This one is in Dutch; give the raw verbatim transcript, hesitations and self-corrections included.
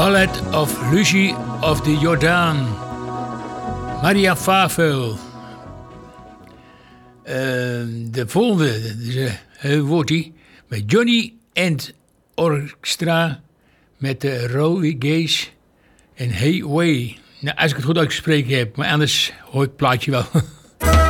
Ballad of Lucie of the Jordaan. Maria Favel. Uh, de volgende, dus, uh, wordt die met Johnny and Orchestra met de Roy Gaze en Hey Way. Nou, als ik het goed uitgesproken heb, maar anders hoor ik het plaatje wel.